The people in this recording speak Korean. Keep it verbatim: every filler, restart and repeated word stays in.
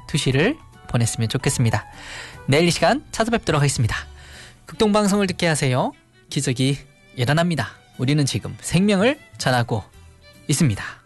시를 보냈으면 좋겠습니다. 내일 이 시간 찾아뵙도록 하겠습니다. 극동방송을 듣게 하세요. 기적이 일어납니다. 우리는 지금 생명을 전하고 있습니다.